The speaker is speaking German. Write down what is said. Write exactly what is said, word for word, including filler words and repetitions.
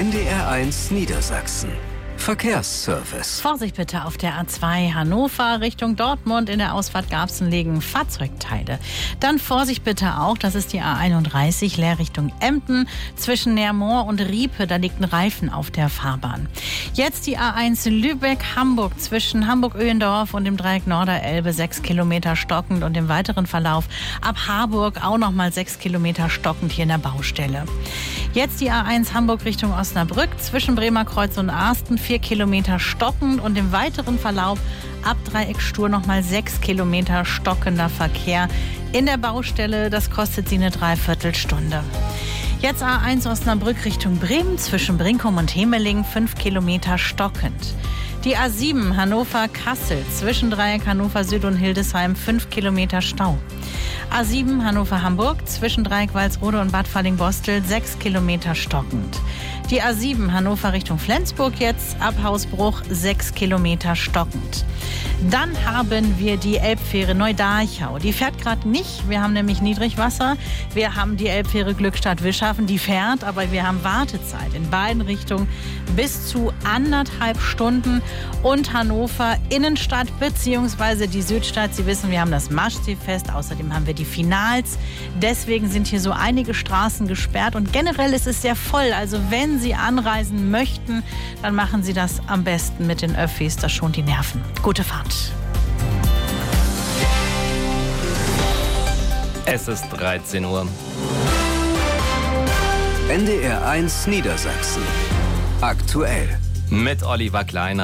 N D R eins Niedersachsen. Verkehrsservice. Vorsicht bitte auf der A zwei Hannover Richtung Dortmund. In der Ausfahrt Garbsen liegen Fahrzeugteile. Dann Vorsicht bitte auch, das ist die A einunddreißig Leer Richtung Emden. Zwischen Nermoor und Riepe, da liegt ein Reifen auf der Fahrbahn. Jetzt die A eins Lübeck-Hamburg zwischen Hamburg-Öhendorf und dem Dreieck Norderelbe. Sechs Kilometer stockend und im weiteren Verlauf ab Harburg auch nochmal sechs Kilometer stockend hier in der Baustelle. Jetzt die A eins Hamburg Richtung Osnabrück zwischen Bremerkreuz und Arsten. Vier Kilometer stockend und im weiteren Verlauf ab Dreieck Stur nochmal sechs Kilometer stockender Verkehr in der Baustelle. Das kostet Sie eine Dreiviertelstunde. Jetzt A eins Osnabrück Richtung Bremen zwischen Brinkum und Hemeling, fünf Kilometer stockend. Die A sieben Hannover-Kassel zwischen Dreieck Hannover Süd und Hildesheim, fünf Kilometer Stau. A sieben Hannover-Hamburg zwischen Dreieck Walsrode und Bad Falling-Bostel, sechs Kilometer stockend. Die A sieben Hannover Richtung Flensburg jetzt ab Hausbruch, sechs Kilometer stockend. Dann haben wir die Elbfähre Neudarchau. Die fährt gerade nicht. Wir haben nämlich Niedrigwasser. Wir haben die Elbfähre Glückstadt-Wischhafen. Die fährt, aber wir haben Wartezeit in beiden Richtungen bis zu anderthalb Stunden. Und Hannover Innenstadt bzw. die Südstadt. Sie wissen, wir haben das Maschseefest. Außerdem haben wir die Finals. Deswegen sind hier so einige Straßen gesperrt. Und generell ist es sehr voll. Also wenn Sie anreisen möchten, dann machen Sie das am besten mit den Öffis. Das schont die Nerven. Gute Fahrt. Es ist dreizehn Uhr. N D R eins Niedersachsen. Aktuell. Mit Oliver Kleiner.